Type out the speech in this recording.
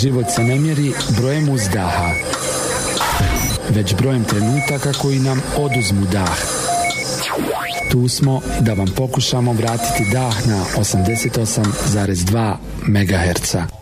Život se ne mjeri brojem uzdaha, već brojem trenutaka koji nam oduzmu dah. Tu smo da vam pokušamo vratiti dah na 88,2 MHz.